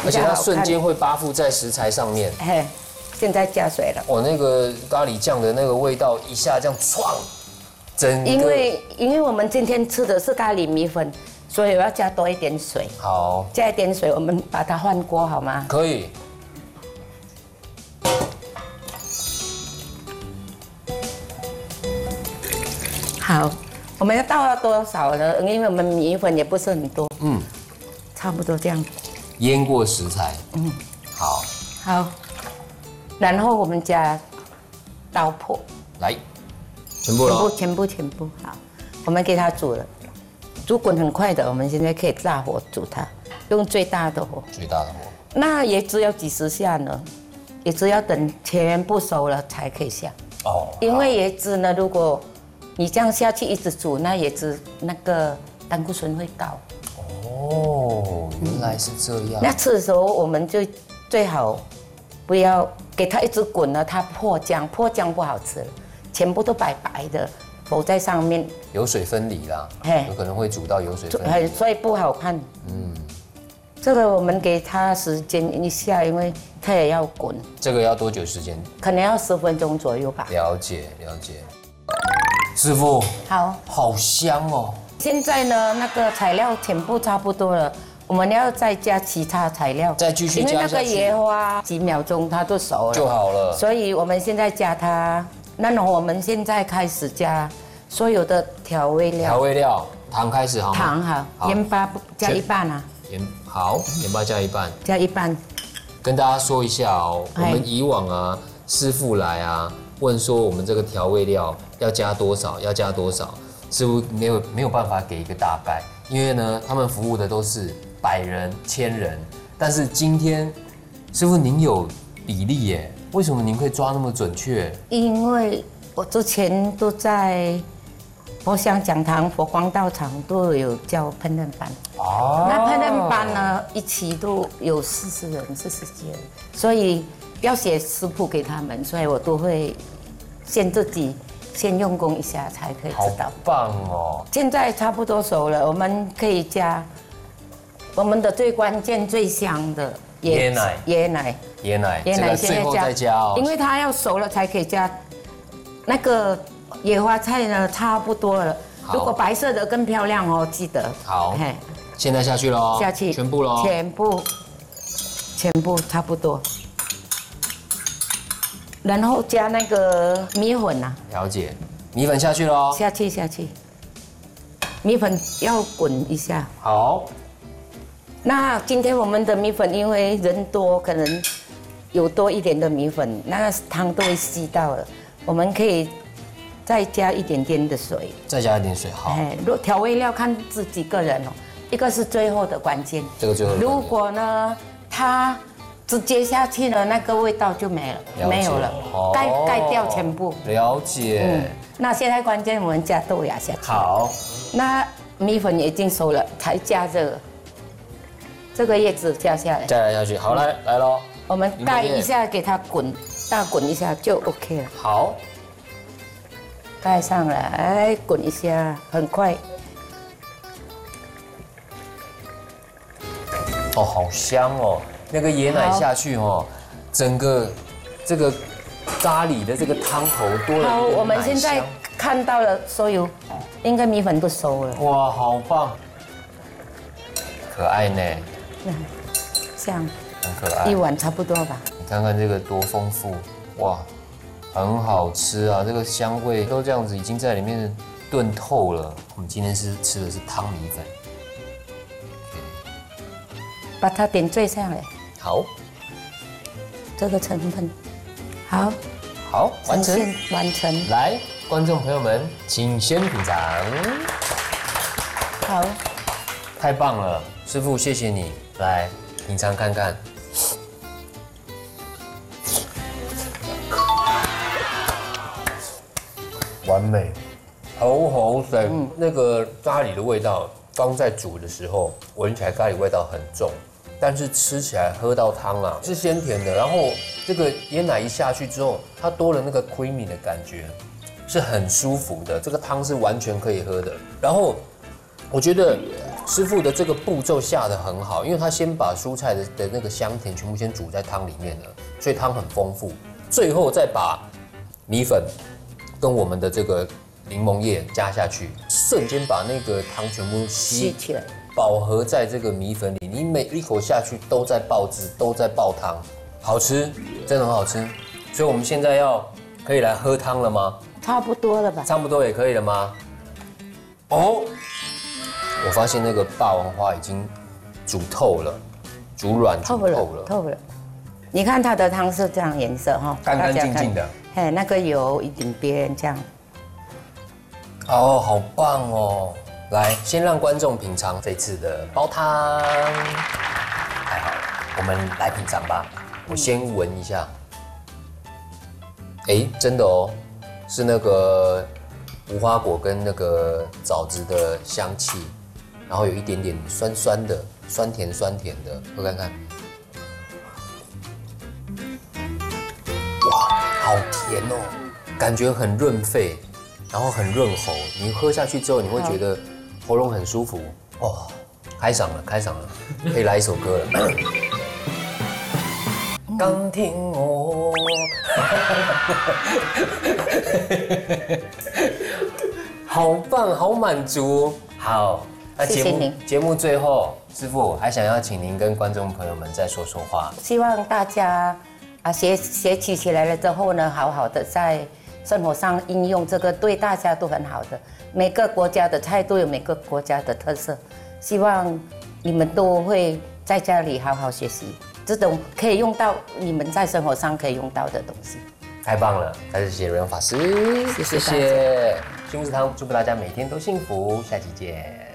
而且它瞬间会扒附在食材上面。 嘿，现在加水了。 那个咖喱酱的那个味道一下这样唰，整个。 因为我们今天吃的是咖喱米粉，所以我要加多一点水。 好， 加一点水，我们把它换锅好吗？ 可以。 好，我们要倒多少呢？因为我们米粉也不是很多。差不多这样。 腌过食材。好。 好，然后我们加刀破。 来，全部了。 全部。好，我们给它煮了，煮滚很快的。我们现在可以大火煮它，用最大的火。 最大的火。 那椰子要几时下呢？椰子要等全部熟了才可以下。因为椰子呢，如果你这样下去一直煮，那椰子那个胆固醇会高。 原来是这样。 那吃的时候我们就最好不要给它一直滚了，它破浆不好吃了，全部都白白的浮在上面， 油水分离啦，有可能会煮到油水分离， 所以不好看。这个我们给它时间一下，因为它也要滚。 这个要多久时间？ 可能要10分钟左右吧。 了解。师傅，好香哦。现在呢，那个材料全部差不多了，我们要再加其他材料， 再继续加下去。 因为那个椰花几秒钟它就熟了就好了， 所以我们现在加它。那我们现在开始加所有的调味料。 糖开始好吗？ 糖好，盐巴加一半啊。 盐巴加一半。 加一半。 跟大家说一下哦，我们以往啊，师傅来啊，问说我们这个调味料要加多少，师傅没有办法给一个大概，因为呢，他们服务的都是100人、1000人，但是今天师傅您有比例耶，为什么您可以抓那么准确？因为我之前都在佛香讲堂、佛光道场都有教烹饪班。那烹饪班呢，一期都有40人、40几人，所以要写食谱给他们，所以我都会自己先用功一下才可以知道。好棒哦！现在差不多熟了，我们可以加我们的最关键、最香的椰奶。现在加哦，因为它要熟了才可以加。那个野花菜呢，差不多了。如果白色的更漂亮哦，记得。好，现在下去喽。下去，全部喽。全部差不多。然后加那个米粉啊。了解，米粉下去喽。下去。米粉要滚一下。好。那今天我们的米粉因为人多，可能有多一点的米粉，那汤都会吸到了。我们可以再加一点点的水。再加一点水，好。调味料看自己个人哦，一个是最后的关键。这个最后的关键。如果呢，它直接下去了，那个味道就没有了，盖掉全部。了解。那现在关键我们加豆芽下去。好。那米粉已经熟了，才加这个叶子加下来。再下去，好来喽。我们盖一下，给它大滚一下就 OK 了。好。盖上来，滚一下，很快。好香哦！那个椰奶下去哦，整个这个咖喱的这个汤头多了一点奶香。好，我们现在看到了所有，应该米粉都熟了。哇，好棒！可爱呢。像很可爱。一碗差不多吧。你看看这个多丰富，哇，很好吃啊！这个香味都这样子已经在里面炖透了。我们今天吃的是汤米粉。把它点缀上来。好，这个成分，好，完成。来，观众朋友们，请先品尝。好，太棒了，师傅，谢谢你。来品尝看看。完美，好香。那个咖喱的味道，刚在煮的时候闻起来咖喱味道很重。但是吃起来喝到汤啊，是鲜甜的，然后这个椰奶一下去之后，它多了那个 creamy 的感觉，是很舒服的。这个汤是完全可以喝的。然后我觉得师傅的这个步骤下得很好，因为他先把蔬菜的那个香甜全部先煮在汤里面了，所以汤很丰富。最后再把米粉跟我们的这个柠檬叶加下去，瞬间把那个汤全部吸起来，饱和在这个米粉里。你每一口下去都在爆汁，都在爆汤，好吃，真的很好吃。所以我们现在可以来喝汤了吗？ 差不多了吧？ 差不多也可以了吗？哦，我发现那个霸王花已经煮透了，煮软煮透了， 透了。你看它的汤是这样颜色哈， 干干净净的。 嘿，那个油一点边这样。 哦，好棒哦！来，先让观众品尝这次的煲汤，太好了，我们来品尝吧。我先闻一下，哎，真的哦，是那个无花果跟那个枣子的香气，然后有一点点酸酸的，酸甜的，喝看看。哇，好甜哦，感觉很润肺，然后很润喉。你喝下去之后，你会觉得喉咙很舒服。哦，开嗓了，可以来一首歌了。刚听我，好棒，好满足。好，那节目最后，师傅还想要请您跟观众朋友们再说说话。 希望大家学习起来了之后呢，好好的在生活上应用这个，对大家都很好的。每个国家的菜都有每个国家的特色，希望你们都会在家里好好学习。这种可以用到你们在生活上可以用到的东西， 太棒了！再次谢谢瑞阳法师， 谢谢。 幸福食堂，祝福大家每天都幸福，下期见。